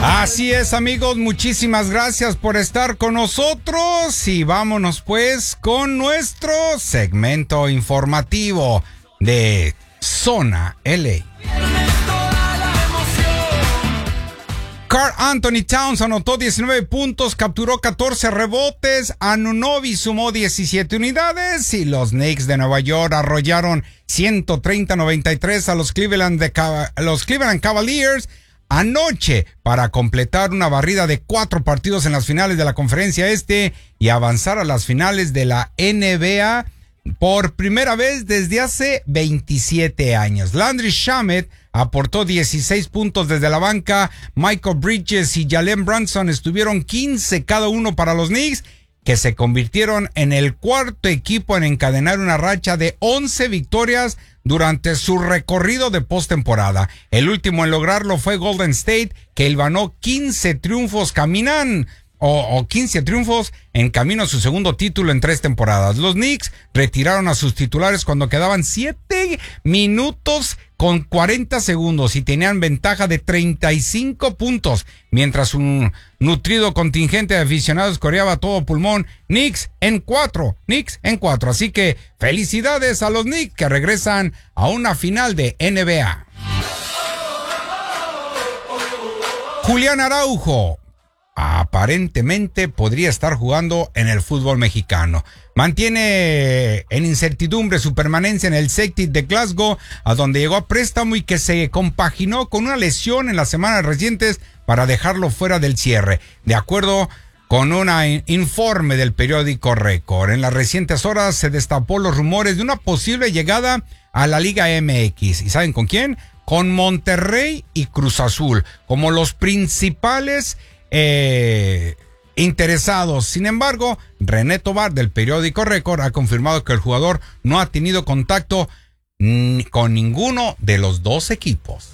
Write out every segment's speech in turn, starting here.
Así es, amigos, muchísimas gracias por estar con nosotros y vámonos pues con nuestro segmento informativo de Zona LA. Karl Anthony Towns anotó 19 puntos, capturó 14 rebotes, Anunoby sumó 17 unidades y los Knicks de Nueva York arrollaron 130-93 a los Cleveland Cavaliers anoche para completar una barrida de 4 partidos en las finales de la Conferencia Este y avanzar a las finales de la NBA por primera vez desde hace 27 años. Landry Shamet aportó 16 puntos desde la banca. Michael Bridges y Jalen Brunson estuvieron 15 cada uno para los Knicks, que se convirtieron en el cuarto equipo en encadenar una racha de 11 victorias durante su recorrido de postemporada. El último en lograrlo fue Golden State, que hilvanó 15 triunfos 15 triunfos en camino a su segundo título en 3 temporadas. Los Knicks retiraron a sus titulares cuando quedaban 7 minutos con 40 segundos y tenían ventaja de 35 puntos, mientras un nutrido contingente de aficionados coreaba a todo pulmón: Knicks en 4, Knicks en 4. Así que felicidades a los Knicks, que regresan a una final de NBA. Julián Araujo aparentemente podría estar jugando en el fútbol mexicano. Mantiene en incertidumbre su permanencia en el Celtic de Glasgow, a donde llegó a préstamo y que se compaginó con una lesión en las semanas recientes para dejarlo fuera del cierre, de acuerdo con un informe del periódico Record. En las recientes horas se destapó los rumores de una posible llegada a la Liga MX. ¿Y saben con quién? Con Monterrey y Cruz Azul como los principales interesados. Sin embargo, René Tobar del periódico Record ha confirmado que el jugador no ha tenido contacto con ninguno de los dos equipos.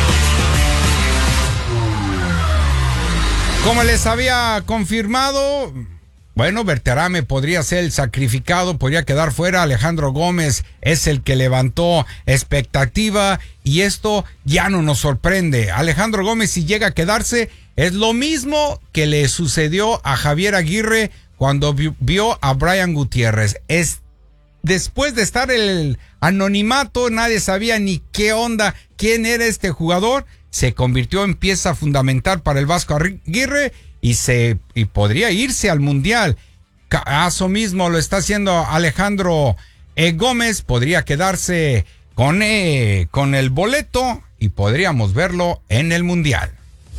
Como les había confirmado, bueno, Berterame podría ser el sacrificado, podría quedar fuera. Alejandro Gómez es el que levantó expectativa y esto ya no nos sorprende. Alejandro Gómez, si llega a quedarse, es lo mismo que le sucedió a Javier Aguirre cuando vio a Brian Gutiérrez. Después de estar el anonimato, nadie sabía ni qué onda, quién era este jugador. Se convirtió en pieza fundamental para el Vasco Aguirre y podría irse al Mundial. Caso mismo lo está haciendo Alejandro Gómez. Podría quedarse con el boleto y podríamos verlo en el Mundial.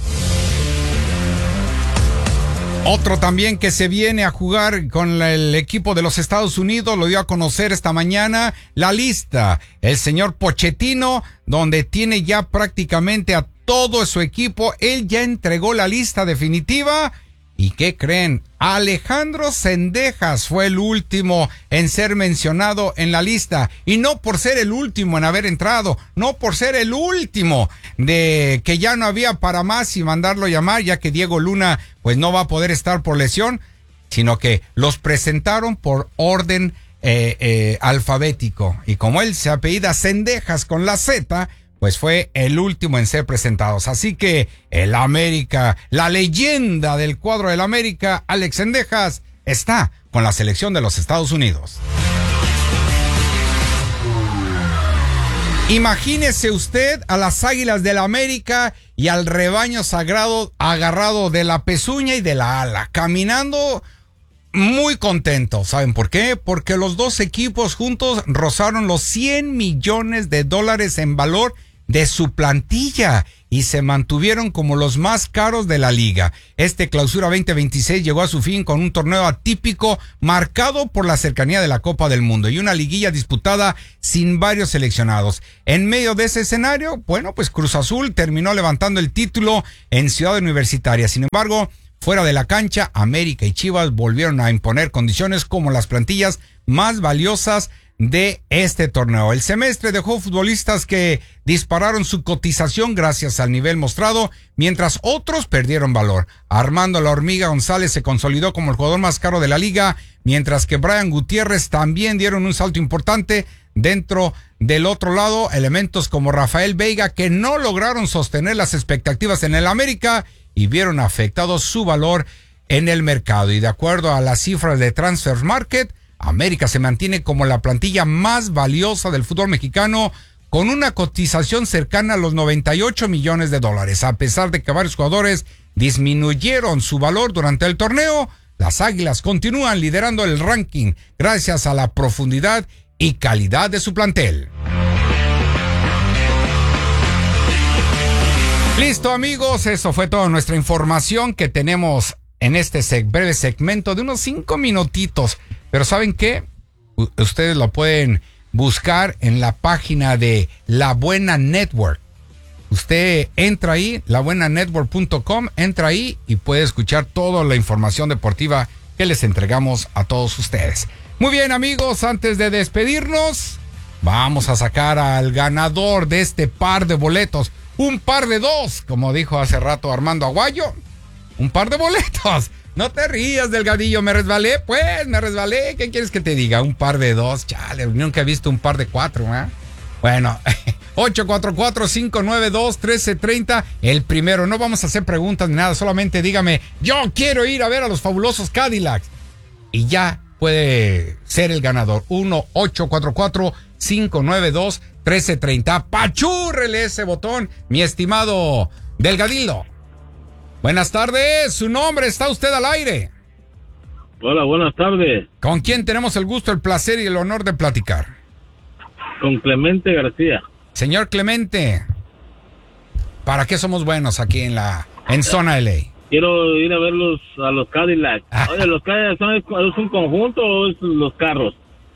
Otro también que se viene a jugar con el equipo de los Estados Unidos, lo dio a conocer esta mañana la lista, el señor Pochettino, donde tiene ya prácticamente a todo su equipo. Él ya entregó la lista definitiva. ¿Y qué creen? Alejandro Zendejas fue el último en ser mencionado en la lista. Y no por ser el último en haber entrado, no por ser el último de que ya no había para más y mandarlo llamar, ya que Diego Luna pues no va a poder estar por lesión, sino que los presentaron por orden alfabético. Y como él se apellida Zendejas con la Z, pues fue el último en ser presentados. Así que el América, la leyenda del cuadro del América, Alex Zendejas, está con la selección de los Estados Unidos. Imagínese usted a las Águilas del América y al rebaño sagrado agarrado de la pezuña y de la ala, caminando muy contentos. ¿Saben por qué? Porque los dos equipos juntos rozaron los $100 millones en valor de su plantilla y se mantuvieron como los más caros de la liga. Este Clausura 2026 llegó a su fin con un torneo atípico marcado por la cercanía de la Copa del Mundo y una liguilla disputada sin varios seleccionados. En medio de ese escenario, bueno, pues Cruz Azul terminó levantando el título en Ciudad Universitaria. Sin embargo, fuera de la cancha, América y Chivas volvieron a imponer condiciones como las plantillas más valiosas de este torneo. El semestre dejó futbolistas que dispararon su cotización gracias al nivel mostrado, mientras otros perdieron valor. Armando La Hormiga González se consolidó como el jugador más caro de la liga, mientras que Brian Gutiérrez también dieron un salto importante. Dentro del otro lado, elementos como Rafael Veiga, que no lograron sostener las expectativas en el América, y vieron afectado su valor en el mercado. Y de acuerdo a las cifras de Transfer Market, América se mantiene como la plantilla más valiosa del fútbol mexicano, con una cotización cercana a los 98 millones de dólares. A pesar de que varios jugadores disminuyeron su valor durante el torneo, las Águilas continúan liderando el ranking gracias a la profundidad y calidad de su plantel. Listo, amigos, eso fue toda nuestra información que tenemos en este breve segmento de unos 5 minutitos. Pero ¿saben qué? Ustedes lo pueden buscar en la página de La Buena Network. Usted entra ahí, labuenanetwork.com, entra ahí y puede escuchar toda la información deportiva que les entregamos a todos ustedes. Muy bien, amigos, antes de despedirnos, vamos a sacar al ganador de este par de boletos. Un par de dos, como dijo hace rato Armando Aguayo. Un par de boletos. No te rías, Delgadillo, me resbalé. ¿Qué quieres que te diga? Un par de dos, chale, nunca he visto un par de cuatro, ¿eh? Bueno, 844-592-1330, el primero. No vamos a hacer preguntas ni nada, solamente dígame, yo quiero ir a ver a los fabulosos Cadillacs. Y ya puede ser el ganador. 1-844-592-1330. Apachúrrele ese botón, mi estimado Delgadillo. Buenas tardes, su nombre, está usted al aire. Hola, buenas tardes. ¿Con quién tenemos el gusto, el placer y el honor de platicar? Con Clemente García. Señor Clemente, ¿para qué somos buenos aquí en zona LA? Quiero ir a ver a los Cadillacs. Oye, ¿los Cadillacs ¿es un conjunto o es los carros?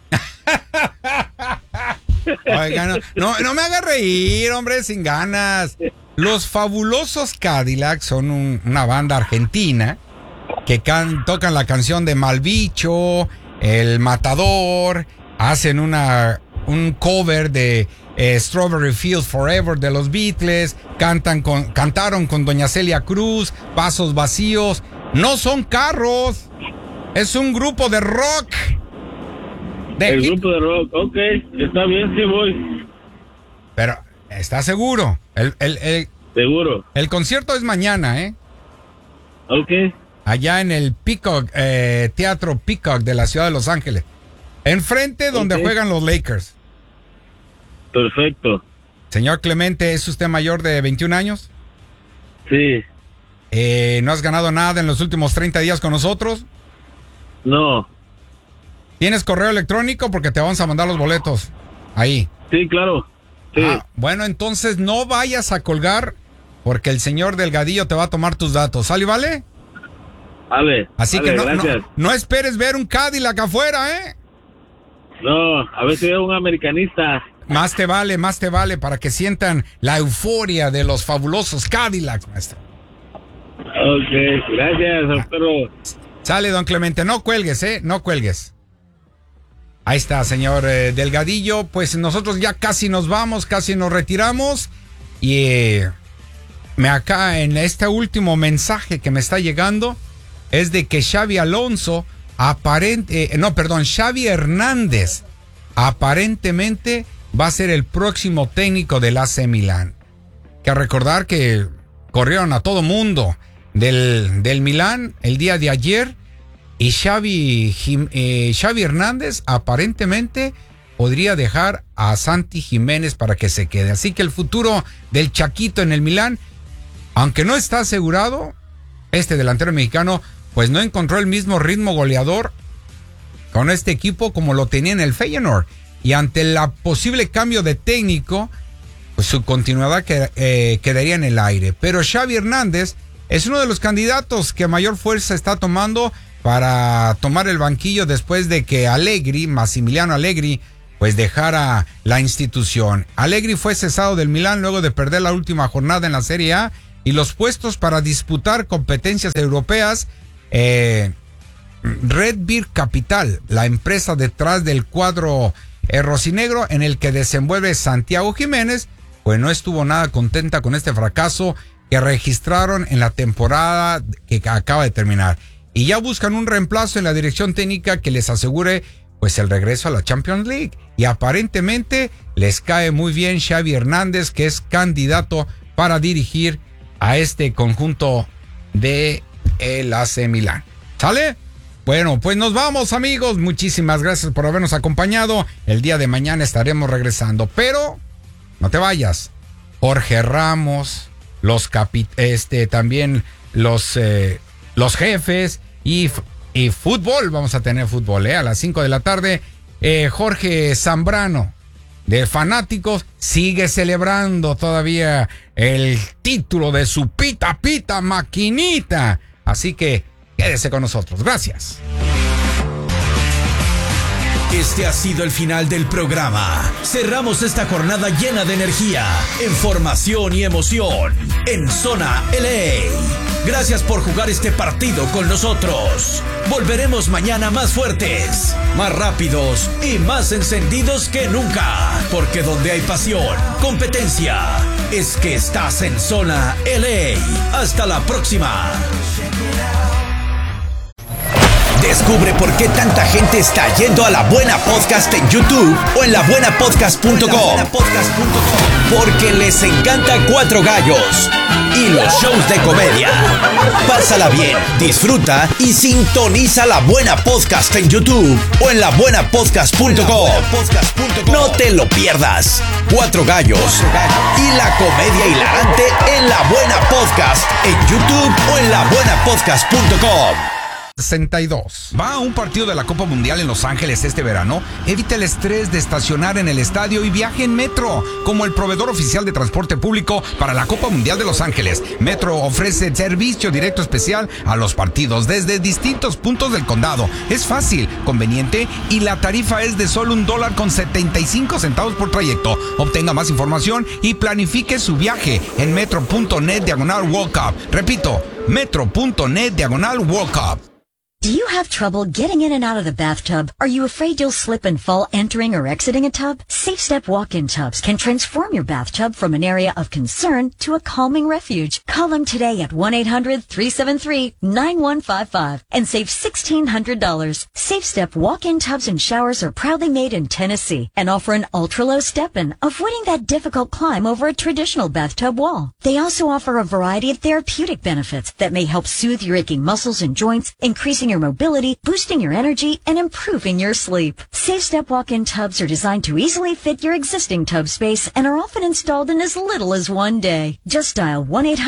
Oiga, no me haga reír, hombre, sin ganas. Los fabulosos Cadillacs son una banda argentina que tocan la canción de Malbicho, El Matador, hacen un cover de Strawberry Fields Forever de los Beatles, cantaron con Doña Celia Cruz, Vasos Vacíos. No son carros, es un grupo de rock. Grupo de rock, ok, está bien, sí voy. Pero, ¿está seguro? Seguro. El concierto es mañana, ¿eh? Ok. Allá en el Peacock, Teatro Peacock de la ciudad de Los Ángeles. Enfrente donde juegan los Lakers. Perfecto. Señor Clemente, ¿es usted mayor de 21 años? Sí. ¿No has ganado nada en los últimos 30 días con nosotros? No. ¿Tienes correo electrónico? Porque te vamos a mandar los boletos. Ahí. Sí, claro. Sí. Bueno, entonces no vayas a colgar porque el señor Delgadillo te va a tomar tus datos. ¿Sale, vale? Vale. Así vale, que no esperes ver un Cadillac afuera, ¿eh? No, a ver si veo un americanista. Más te vale para que sientan la euforia de los fabulosos Cadillacs, maestro. Ok, gracias, espero. Sale, don Clemente, no cuelgues, no cuelgues. Ahí está, señor Delgadillo. Pues nosotros ya casi nos vamos, casi nos retiramos. Y acá en este último mensaje que me está llegando es de que Xavi Hernández aparentemente va a ser el próximo técnico del AC Milán. Que recordar que corrieron a todo mundo del Milán el día de ayer. Y Xavi Hernández aparentemente podría dejar a Santi Jiménez para que se quede. Así que el futuro del Chaquito en el Milán, aunque no está asegurado, este delantero mexicano pues no encontró el mismo ritmo goleador con este equipo como lo tenía en el Feyenoord. Y ante el posible cambio de técnico, pues su continuidad quedaría en el aire. Pero Xavi Hernández es uno de los candidatos que mayor fuerza está tomando para tomar el banquillo después de que Massimiliano Allegri, pues dejara la institución. Allegri fue cesado del Milán luego de perder la última jornada en la Serie A y los puestos para disputar competencias europeas. Red Beer Capital, la empresa detrás del cuadro rocinegro en el que desenvuelve Santiago Jiménez, pues no estuvo nada contenta con este fracaso que registraron en la temporada que acaba de terminar. Y ya buscan un reemplazo en la dirección técnica que les asegure pues el regreso a la Champions League. Y aparentemente les cae muy bien Xavi Hernández, que es candidato para dirigir a este conjunto de el AC Milán. ¿Sale? Bueno, pues nos vamos, amigos. Muchísimas gracias por habernos acompañado. El día de mañana estaremos regresando, pero no te vayas. Jorge Ramos, también los jefes y fútbol. Vamos a tener fútbol, a las 5 de la tarde. Jorge Zambrano, de Fanáticos, sigue celebrando todavía el título de su Pita Pita Maquinita. Así que quédese con nosotros. Gracias. Este ha sido el final del programa. Cerramos esta jornada llena de energía, información y emoción en Zona LA. Gracias por jugar este partido con nosotros. Volveremos mañana más fuertes, más rápidos y más encendidos que nunca. Porque donde hay pasión, competencia, es que estás en Zona LA. Hasta la próxima. Descubre por qué tanta gente está yendo a La Buena Podcast en YouTube o en labuenapodcast.com. Porque les encanta Cuatro Gallos y los shows de comedia. Pásala bien, disfruta y sintoniza La Buena Podcast en YouTube o en labuenapodcast.com. No te lo pierdas. Cuatro Gallos y la comedia hilarante en La Buena Podcast en YouTube o en labuenapodcast.com. 62. ¿Va a un partido de la Copa Mundial en Los Ángeles este verano? Evita el estrés de estacionar en el estadio y viaje en Metro, como el proveedor oficial de transporte público para la Copa Mundial de Los Ángeles. Metro ofrece servicio directo especial a los partidos desde distintos puntos del condado. Es fácil, conveniente y la tarifa es de solo $1.75 por trayecto. Obtenga más información y planifique su viaje en metro.net/World Cup. Repito, metro.net/World Cup. Do you have trouble getting in and out of the bathtub? Are you afraid you'll slip and fall entering or exiting a tub? Safe Step walk-in tubs can transform your bathtub from an area of concern to a calming refuge. Call them today at 1-800-373-9155 and save $1,600. Safe Step walk-in tubs and showers are proudly made in Tennessee and offer an ultra-low step-in, avoiding that difficult climb over a traditional bathtub wall. They also offer a variety of therapeutic benefits that may help soothe your aching muscles and joints, increasing your mobility, boosting your energy, and improving your sleep. Safe Step walk-in tubs are designed to easily fit your existing tub space and are often installed in as little as one day. Just dial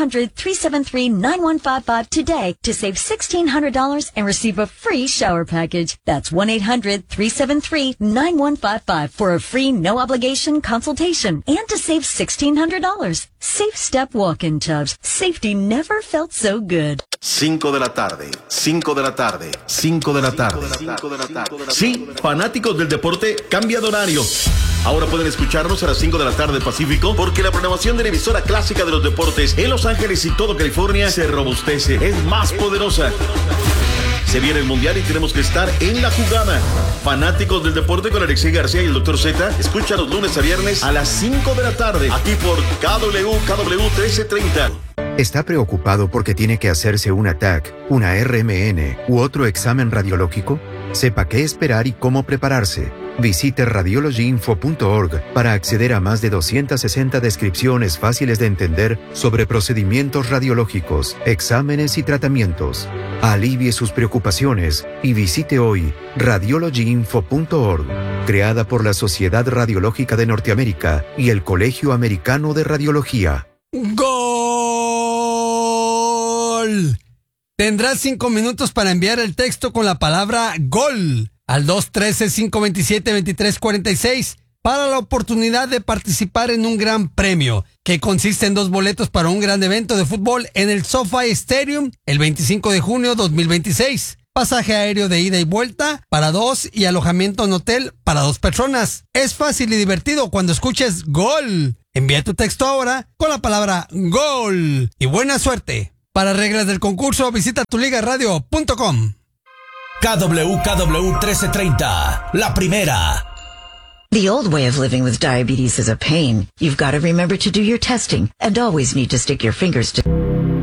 1-800-373-9155 today to save $1,600 and receive a free shower package. That's 1-800-373-9155 for a free no-obligation consultation and to save $1,600. Safe Step walk-in tubs. Safety never felt so good. 5 de la tarde, 5 de la tarde, 5 de la tarde. Sí, fanáticos del deporte, cambia de horario. Ahora pueden escucharnos a las 5 de la tarde Pacífico, porque la programación de la emisora clásica de los deportes en Los Ángeles y todo California se robustece, es más poderosa. Se viene el Mundial y tenemos que estar en la jugada. Fanáticos del deporte con Alexei García y el Dr. Z, escucha los lunes a viernes a las 5 de la tarde, aquí por KW 1330. ¿Está preocupado porque tiene que hacerse una TAC, una RMN u otro examen radiológico? Sepa qué esperar y cómo prepararse. Visite radiologyinfo.org para acceder a más de 260 descripciones fáciles de entender sobre procedimientos radiológicos, exámenes y tratamientos. Alivie sus preocupaciones y visite hoy radiologyinfo.org, creada por la Sociedad Radiológica de Norteamérica y el Colegio Americano de Radiología. ¡Gol! Tendrás 5 minutos para enviar el texto con la palabra GOL al 213-527-2346 para la oportunidad de participar en un gran premio que consiste en 2 boletos para un gran evento de fútbol en el SoFi Stadium el 25 de junio 2026. Pasaje aéreo de ida y vuelta para 2 y alojamiento en hotel para 2 personas. Es fácil y divertido cuando escuches GOL. Envía tu texto ahora con la palabra GOL y buena suerte. Para reglas del concurso visita tuligaradio.com. KW 1330, la primera. The old way of living with diabetes is a pain. You've got to remember to do your testing and always need to stick your fingers to